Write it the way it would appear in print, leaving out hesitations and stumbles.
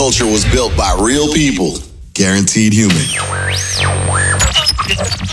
culture was built by real people. Guaranteed human.